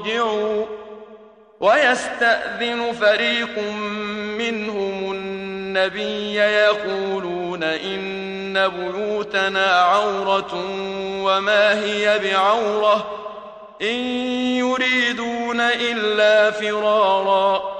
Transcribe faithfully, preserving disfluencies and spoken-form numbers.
ارجعوا ويستأذن فريق منهم النبي يقولون إن بيوتنا عورة وما هي بعورة إن يريدون إلا فرارا